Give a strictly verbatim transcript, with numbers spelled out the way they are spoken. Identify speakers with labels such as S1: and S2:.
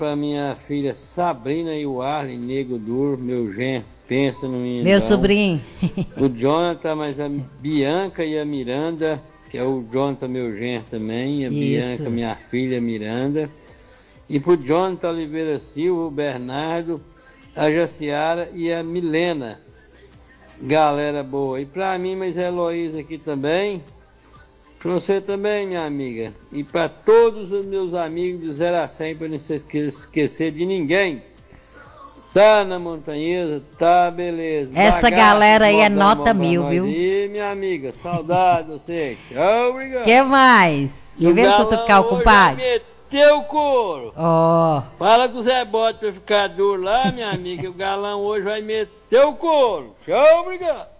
S1: pra minha filha Sabrina e o Arlen Nego Duro, meu genro, pensa no menino.
S2: Meu sobrinho.
S1: O Jonathan, mas a Bianca e a Miranda, que é o Jonathan, meu genro também, a
S2: Isso.
S1: Bianca, minha filha Miranda. E pro Jonathan Oliveira Silva, o Bernardo, a Jaciara e a Milena. Galera boa. E pra mim, mas a Heloísa aqui também. Pra você também, minha amiga. E pra todos os meus amigos de zero a cem, pra não se esquecer de ninguém. Tá na montanhesa, tá, beleza.
S2: Essa
S1: Lagarto,
S2: galera aí é
S1: modão
S2: nota
S1: bom pra
S2: mil,
S1: nós.
S2: viu?
S1: E minha amiga, saudade de você. Tchau, obrigado.
S2: Que mais?
S1: E
S2: E
S1: o
S2: vem
S1: galão
S2: cutucar o
S1: hoje
S2: compadre?
S1: vai meter o couro.
S2: Ó.
S1: Fala com o Zé Bote pra ficar duro lá, minha amiga. O galão hoje vai meter o couro. Tchau, obrigado.